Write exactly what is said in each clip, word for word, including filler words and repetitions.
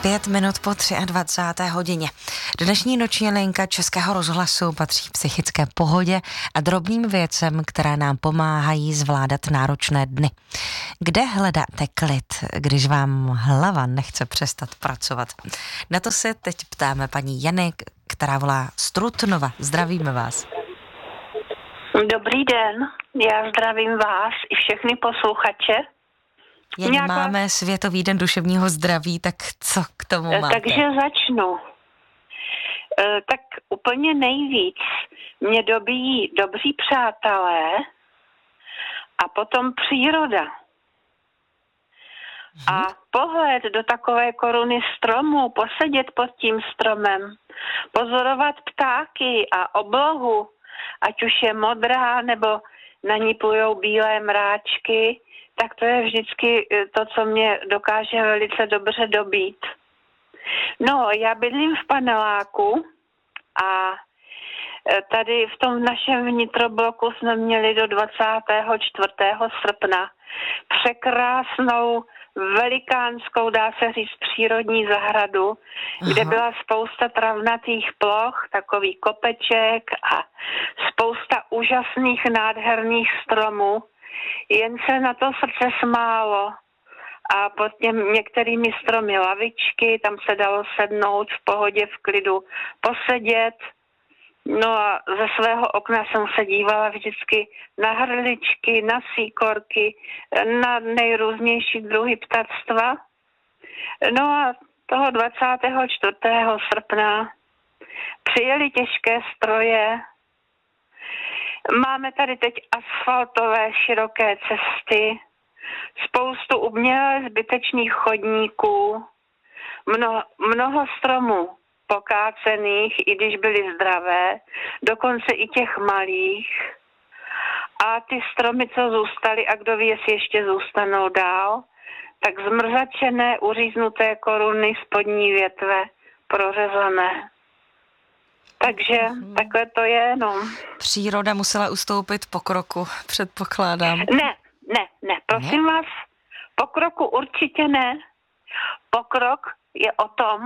Pět minut po dvacáté třetí hodině. Dnešní noční linka Českého rozhlasu patří psychické pohodě a drobným věcem, které nám pomáhají zvládat náročné dny. Kde hledáte klid, když vám hlava nechce přestat pracovat? Na to se teď ptáme paní Jany, která volá z Trutnova. Zdravíme vás. Dobrý den, já zdravím vás i všechny posluchače. Jen Nějak máme vás... Světový den duševního zdraví, tak co k tomu máte? Takže začnu. E, tak úplně nejvíc mě dobíjí dobří přátelé a potom příroda. Hmm. A pohled do takové koruny stromu, posedět pod tím stromem, pozorovat ptáky a oblohu, ať už je modrá, nebo na ní plujou bílé mráčky, tak to je vždycky to, co mě dokáže velice dobře dobít. No, já bydlím v paneláku a tady v tom našem vnitrobloku jsme měli do dvacátého čtvrtého srpna překrásnou, velikánskou, dá se říct, přírodní zahradu, Aha. kde byla spousta travnatých ploch, takový kopeček a spousta úžasných, nádherných stromů. Jen se na to srdce smálo a pod těm některými stromy lavičky, tam se dalo sednout v pohodě, v klidu, posedět. No a ze svého okna jsem se dívala vždycky na hrdličky, na síkorky, na nejrůznější druhy ptactva. No a toho dvacátého čtvrtého srpna přijeli těžké stroje. Máme tady teď asfaltové široké cesty, spoustu uměle zbytečných chodníků, mnoho, mnoho stromů pokácených, i když byly zdravé, dokonce i těch malých. A ty stromy, co zůstaly, a kdo ví, jestli ještě zůstanou dál, tak zmrzačené, uříznuté koruny, spodní větve, prořezané. Takže hmm. takhle to je, no. Příroda musela ustoupit pokroku, předpokládám. Ne, ne, ne, prosím ne? vás, pokroku určitě ne. Pokrok je o tom,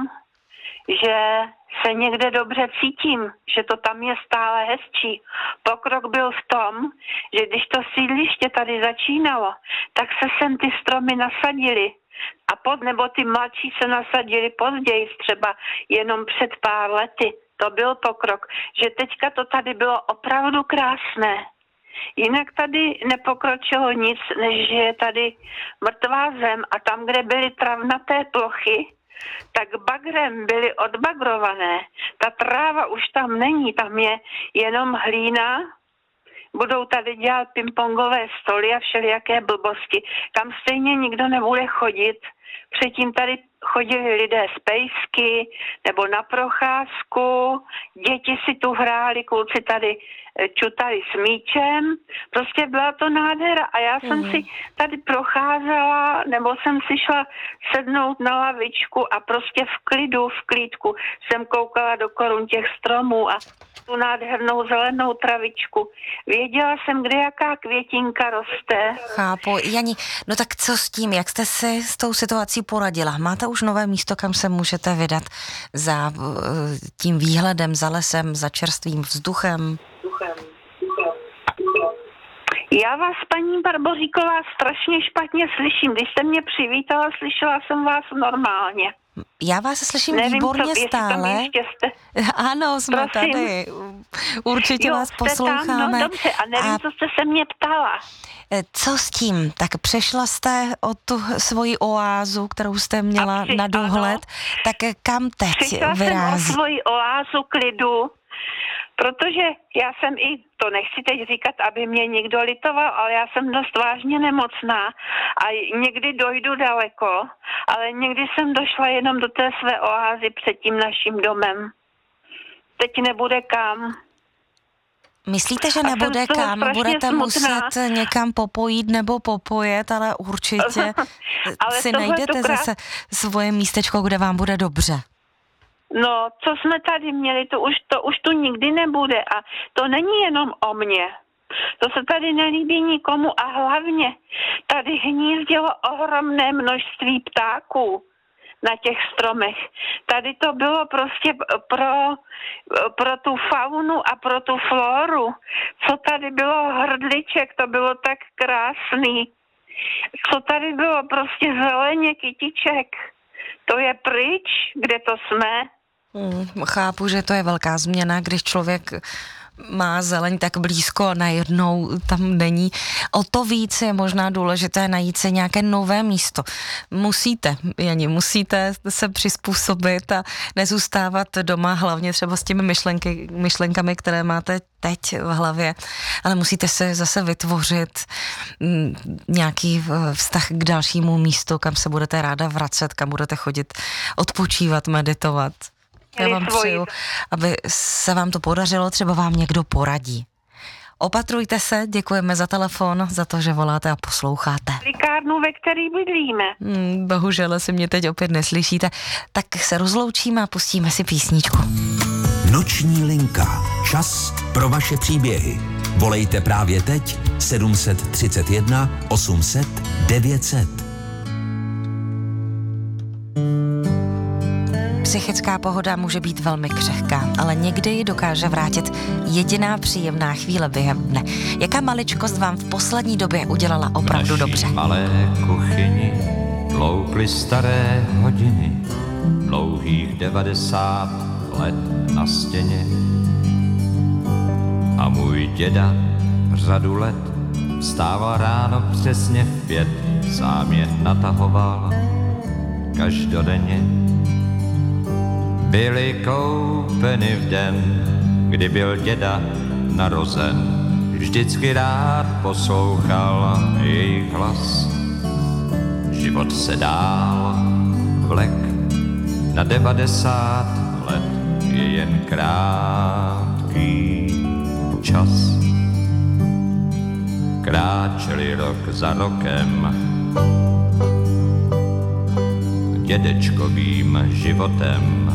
že se někde dobře cítím, že to tam je stále hezčí. Pokrok byl v tom, že když to sídliště tady začínalo, tak se sem ty stromy nasadily. A pod, nebo ty mladší se nasadily později, třeba jenom před pár lety. To byl pokrok, že teďka to tady bylo opravdu krásné. Jinak tady nepokročilo nic, než že je tady mrtvá zem a tam, kde byly travnaté plochy, tak bagrem byly odbagrované. Ta tráva už tam není, tam je jenom hlína. Budou tady dělat pingpongové stoly a všelijaké blbosti. Tam stejně nikdo nebude chodit. Předtím tady chodili lidé z pejsky nebo na procházku, děti si tu hráli, kluci tady čutali s míčem, prostě byla to nádhera a já jsem mm. si tady procházela, nebo jsem si šla sednout na lavičku a prostě v klidu, v klídku jsem koukala do korun těch stromů a tu nádhernou zelenou travičku. Věděla jsem, kde jaká květinka roste. Chápu. Jani, no tak co s tím? Jak jste si s tou situací poradila? Máte už nové místo, kam se můžete vydat za tím výhledem, za lesem, za čerstvým vzduchem? Já vás, paní Barboříková, strašně špatně slyším. Když jste mě přivítala, slyšela jsem vás normálně. Já vás slyším Nevím, výborně co, stále. Jste... Ano, jsme Prosím. tady. Určitě jo, vás posloucháme. Tam, no dobře, a nevím, a... co jste se mě ptala. Co s tím? Tak přešla jste o tu svoji oázu, kterou jste měla při... na dohled, ano. Tak kam teď Přišla vyrází? jsem o svoji oázu klidu, protože já jsem i, to nechci teď říkat, aby mě někdo litoval, ale já jsem dost vážně nemocná a někdy dojdu daleko, ale někdy jsem došla jenom do té své oázy před tím naším domem. Teď nebude kam. Myslíte, že nebude kam? Budete smutná. muset někam popojít nebo popojet, ale určitě ale si najdete krás... zase svoje místečko, kde vám bude dobře. No, co jsme tady měli, to už, to už tu nikdy nebude a to není jenom o mně. To se tady nelíbí nikomu a hlavně tady hnízdilo ohromné množství ptáků. na těch stromech. Tady to bylo prostě pro, pro tu faunu a pro tu floru. Co tady bylo hrdliček, to bylo tak krásný. Co tady bylo prostě zeleně, kytiček. To je pryč, kde to jsme. Hmm, chápu, že to je velká změna, když člověk má zeleň tak blízko a najednou tam není. O to víc je možná důležité najít se nějaké nové místo. Musíte, Jani, musíte se přizpůsobit a nezůstávat doma, hlavně třeba s těmi myšlenky, myšlenkami, které máte teď v hlavě, ale musíte se zase vytvořit nějaký vztah k dalšímu místu, kam se budete ráda vracet, kam budete chodit odpočívat, meditovat. Já vám přeju, aby se vám to podařilo, třeba vám někdo poradí. Opatrujte se, děkujeme za telefon, za to, že voláte a posloucháte. Likárnu, ve který bydlíme. Hmm, bohužel asi mě teď opět neslyšíte. Tak se rozloučíme a pustíme si písničku. Noční linka. Čas pro vaše příběhy. Volejte právě teď sedm set třicet jedna osm set devět set. Psychická pohoda může být velmi křehká, ale někdy ji dokáže vrátit jediná příjemná chvíle během dne. Jaká maličkost vám v poslední době udělala opravdu v naší dobře? malé kuchyni tloukly staré hodiny, dlouhých devadesát let na stěně. A můj děda řadu let vstával ráno přesně v pět, sám je natahoval každodenně. Byly koupeny v den, kdy byl děda narozen. Vždycky rád poslouchal jejich hlas. Život se dál vlek, na devadesát let je jen krátký čas. Kráčeli rok za rokem dědečkovým životem.